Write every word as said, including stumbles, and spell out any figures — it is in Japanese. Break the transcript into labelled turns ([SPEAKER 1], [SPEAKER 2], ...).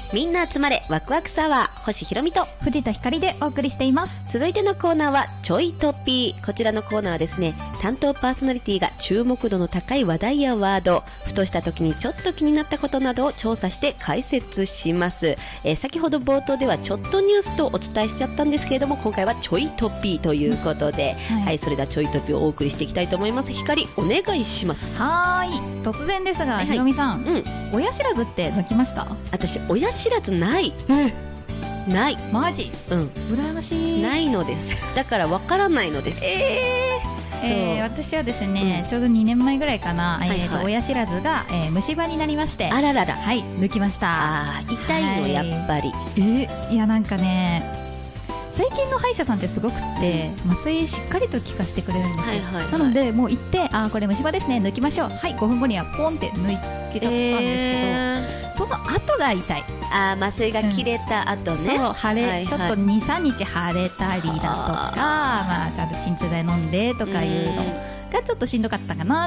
[SPEAKER 1] みんな集まれワクワクサワー、星ひろみと
[SPEAKER 2] 藤田ひかりでお送りしています。
[SPEAKER 1] 続いてのコーナーはちょいトピー。こちらのコーナーはですね、担当パーソナリティが注目度の高い話題やワード、ふとした時にちょっと気になったことなどを調査して解説します。えー、先ほど冒頭ではちょっとニュースとお伝えしちゃったんですけれども、今回はちょいトピーということで、はい、はい、それではちょいトピーをお送りしていきたいと思います。ひかりお願いします。
[SPEAKER 2] はーい、突然ですが、はいはい、ひろみさん、うん、親知らずって抜きました？
[SPEAKER 1] 私親知らずない。
[SPEAKER 2] え
[SPEAKER 1] ない。
[SPEAKER 2] マジ？
[SPEAKER 1] うん、
[SPEAKER 2] 羨ましい。
[SPEAKER 1] ないのです。だからわからないのです。
[SPEAKER 2] えーえー、私はですね、うん、ちょうどにねんまえぐらいかな、はいはい、えー、と親知らずが、えー、虫歯になりまして、
[SPEAKER 1] あららら、
[SPEAKER 2] はい、抜きました。
[SPEAKER 1] あ、痛いの、はい、やっぱり。
[SPEAKER 2] えー、いやなんかね、最近の歯医者さんってすごくって麻酔しっかりと効かせてくれるんですよ、はいはいはい、なのでもう行って、あ、これ虫歯ですね、抜きましょう、はい、ごふんごにはポンって抜けちゃったんですけど、えー、その後が痛い。
[SPEAKER 1] あ、麻酔が切れた後ね、
[SPEAKER 2] うん、そう、腫れ、はいはい、ちょっと にさんにち腫れたりだとか、まあ、ちゃんと鎮痛剤飲んでとかいうのがちょっとしんどかったかな